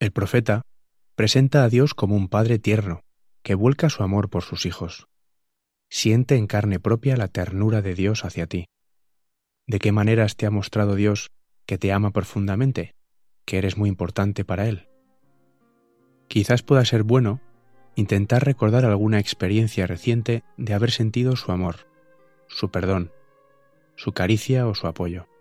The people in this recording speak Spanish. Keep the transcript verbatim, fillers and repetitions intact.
El profeta presenta a Dios como un padre tierno que vuelca su amor por sus hijos. Siente en carne propia la ternura de Dios hacia ti. ¿De qué maneras te ha mostrado Dios que te ama profundamente, que eres muy importante para Él? Quizás pueda ser bueno intentar recordar alguna experiencia reciente de haber sentido su amor, su perdón, su caricia o su apoyo.